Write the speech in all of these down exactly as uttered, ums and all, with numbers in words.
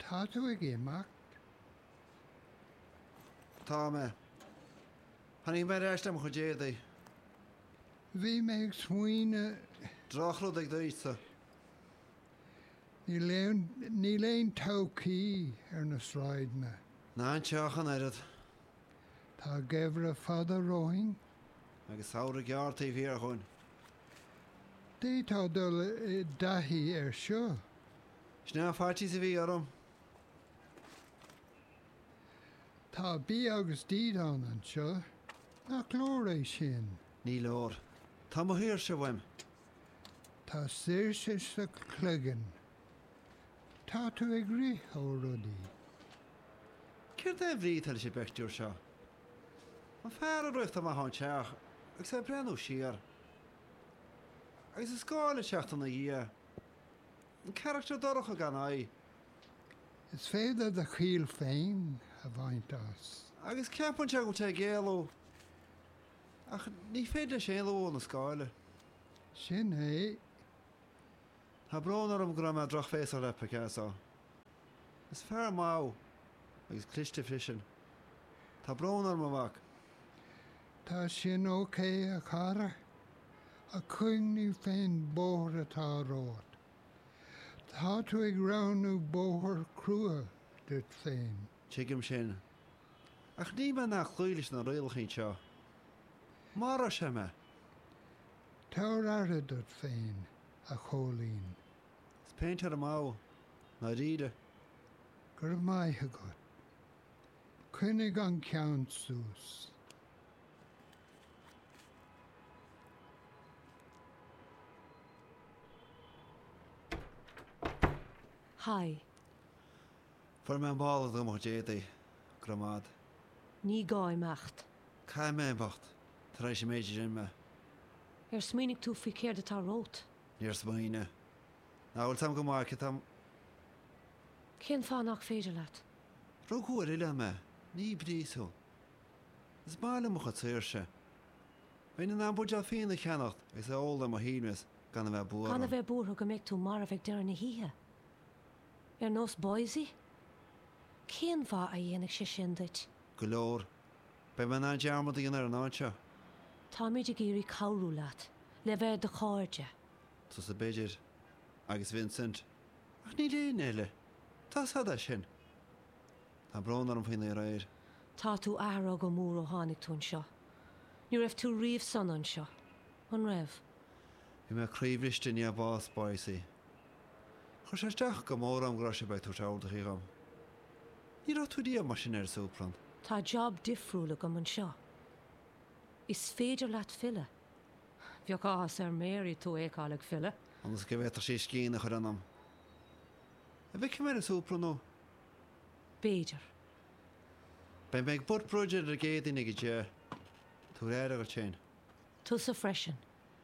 Tá tú ag imacht? Tá me. Hannig me eistem chu déadaí. Bhí mé ag smaoine Drachlú ag dúitsa. ní léon ní léon tócaí ar na sráidne. Ná an teachan airad. Tá gabhra fada roing. Agus saoire geartaí bhí ar chuin. Dé tá dul i dahí ar seo. Sná fáirtí sa bhí orm. Tá bí agus dídán an seo. Nach glór é sin. Ní leor. Tá mo hir se bhaim. Tá saoirse sa cloigeann. Tá tú ag rith ó rudaí. Cir é bhrítal sé bechtúr seo. An fear a rucht am a hán teach, ag sé brenn siar. Agus is scáile teachta na dhé. An charactar doracha gan é. Is féidir de chiil féin a bhaint as. Agus ceapan te go te géalú. Ach ní féidir sé lú na scáile. Sin é. Tá brón orm gra me droch fééis a lepa ceá. Is fear má agus cliste frisin. Tá brón orm amach. Tá sin ócé a cara. A chuigní féin bóthir atá rád. Tá tú ag ránú bóthir crua dut féin. Tuigim sin. Ach ní me nach chluúilis na réalchaí seo. Mar sé me. Tá ara dut féin a cholín. Is péint ar a má na ríide. Gur maithe go. Cuinnig an ceann sús. Hai. Fuair me an bála do mo déadaí gramad. Ní gáimecht. Cai me bacht. Tar éis sé méidir sin me. Er smínig tú fi céir atá rót. Níor smaoine. Náhfuil tam go máice tam Cén fá nach féidir leat. Rúgúir ile me. Ní brísú. Is mála mo chu tíirse. Bhín an bud a féin na cheannacht is é óla mo hímas gan bheith bú. Gan a bheith búrtha go méid tú mar a bheith dear na híthe. Er nós boisí? Cén fá a dhéananig sé sin duit? Go leor. Be me ná dearmad íon ar an áitse. Tá méidir géirí cabhrú leat, le bheith de cháirde. Tus a beidir agus Vincent. Ach ní léon eile. Tá sada sin. Tá brón ar an faoin ar éir. Tá tú ahra go múr ó tháinig tún seo. Ní raibh tú riomh san an seo. An raibh. Bhí me chríomhiste ní a bás báisí. Chir sé teach go mór am gra sé beid tú teáda chum. Ní rá tú dí mar sin ar súplan. Tá job difriúla go an seo. Is féidir leat fille. Bheoh áthas ar méirí tú éálaigh fille. Agus go bhétar sé cína chu annam. A bheith cin ar súplan nó? Béidir. Ben beag bud brúidir ar géadaí nig dé. Tú réir agur tin. Tú sa freisin.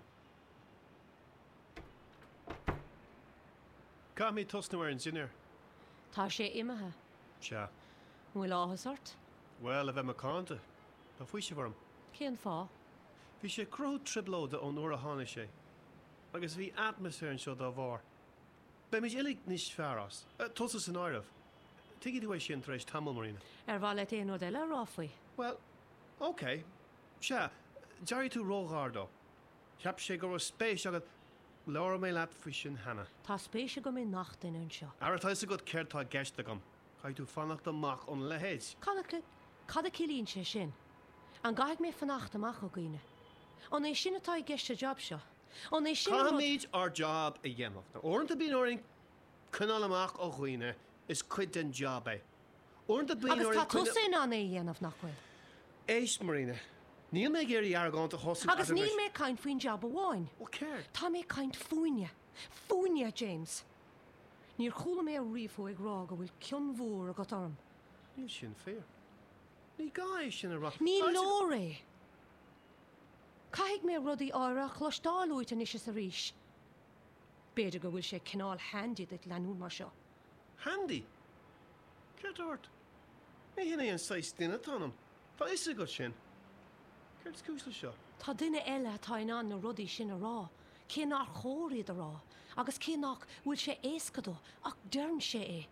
Cá mí tosnúir an sinir? Tá sé imethe. Se. Bhfuil áthasart? Well, a bheith macánta. Tá faoi sé bharm. Cén fá? Bhí sé crú triblóda ón uair a tháinig sé. Agus bhí atmosfér an seo dá bhar. Be mis ilig níos fearras. Tosas san áirimh. Tuigi tú é sin tar éis tamil marína. Ar bhá le éon ó eile ráfaí. Well, OK. Se, dearí tú róghardó. Cheap sé gur spéis agad leir mé leat fao sin hena. Tá spéise go mé nacht in an seo. Airtá a go ceirtá geiste gom. Chaid tú fannacht amach ón lehéid. Cad a cilíonn sé sin. An gaigh mé fannacht amach ó gine. An é sin atá gceiste job seo. An é sin Táid ar job a dhéanamh. Orintanta bí áing cynal amach ó chuoine is cuid den job é. Orintanta bí agus tá tú sin an é dhéanamh nachfuil. Éis marina. Níl mé géirí argánta hosú. Agus níl mé caint faoin job a bháin. Ó céir. Tá mé caint fúine. Fúine, James. Níor chola mé a riomhú ag rá go bhfuil cion mhór a go orm. Níl sin fér. Ní gáis sin a rá. Ní lór é. Caig mé rudaí áire chlostáilúit an isise a ríis. Béidir go bhfuil sé cinál handy ag leanún mar seo. Handy? Ceirt ort. Mé hinna an seis duine tanam. Tá is a go sin. Ceirt cúsla seo. Tá duine eile atá in an na rudaí sin a rá. Cé nach chóiríad a rá. Agus cé nach bhfuil sé éascadó ach dearm sé é.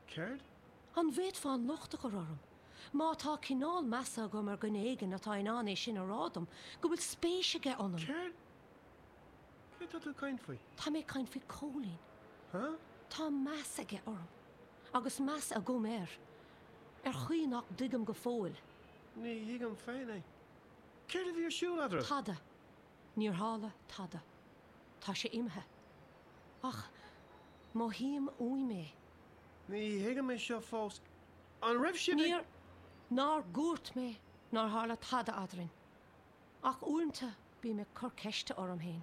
Caird? An bhéad fáin luchta go orm. Má tá cinál measa go mar gnéigen atá in an é sin a rádam, go bhfuil spéise ge anam. Caird? Caird tá tú cain faoi? Tá mé cain fi cólín. Huh? Tá measa ge orm. Agus meas a go mér. Er chuoinach digam go fóil. Ní hígam féin é. Caird a bhí ar siúl adra? Tada. Níor hála tada. Tá sé imthe. Ach, má híam úi mé. Ní hígam é seo fós. An raibh sin Níor nar gúirt mé nar hála tada adrin. Ach únta bí me cur ceiste orm héin.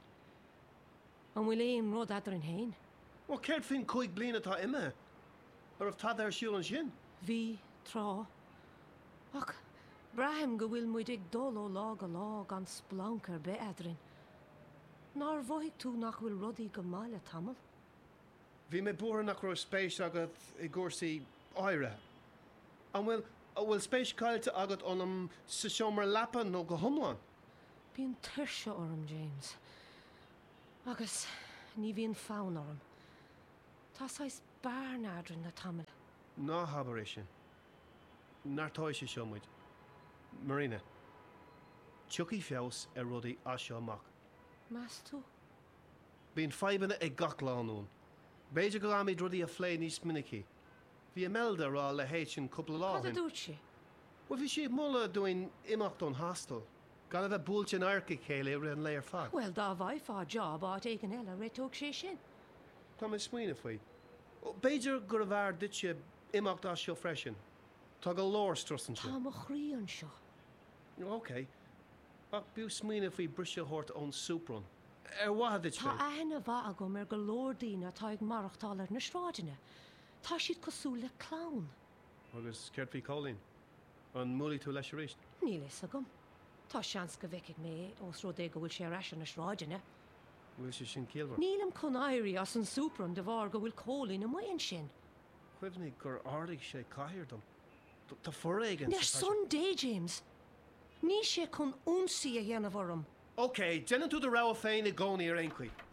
An bhfuil éon rud adrin héin. Well, Caird fin chuig bliana atá imime. Ar bh tad ar siúl an sin. Bhí trá. Ach, braham go bhfuil muid ag dul ó lá go lá gan splancar be adrin. Nar bhaigh tú nach bhfuil rudaí go máile tamil. Bhí mé búr nach raibh spéis agat i gcúrsaí áire. An bhfuil bhfuil spéis caiilte agat anam sa seomar leapa nó go thomláin. Bhíon tuirse orm, James. Agus ní bhíon fán orm. Tá sais bearn adrin na tamil. Ná habaréis sin. Nartáis sé seo muid. Marina, tuí feos ar rudaí as seo amach. Mas tú? Bhíon feibanna ag gach lánún. Béidir go amid rudaí a phlé níos minicí. Bhí a melda rá le héit sin cúpla Cad a láhain. dúirt sé? Well, bhí siad mulla doin imacht don hostel. Gan a bheith búilte an airca chéile ar an léir fad. Well, dá bhaid fá job áit ag an eile réitóg sé sin. Tá mé smuoine faoi. Ó, Béidir gur a bhar duitse imacht as seo freisin. Tá go lór strusan Tá sin. mo chríon seo. OK. Ach bú smuoine faoi brise hort ón súprún. Ar wathe dit Tá fé. aithna bha a go mar go lórdína tá ag marachtáil ar na sráidine. Tá siad cosú le clán. Agus ceirt fhí cólín. An múlaí tú leis a ríist. Ní leis a gom. Tá seans go bheiceigh mé os rud é go bhfuil sé reis na sráidine. Bhfuil sé sin cíalhar. Nílam chun éirí as an súpran de bhar go bhfuil cólín na maon sin. Cuimhnig gur ádaigh sé caiir dom. Tá forréigen. Nes son dé, James. Ní sé chun únsaí a dhéanamh orm. OK, dénn tú de rá féin i gcónaí ar aoncaí.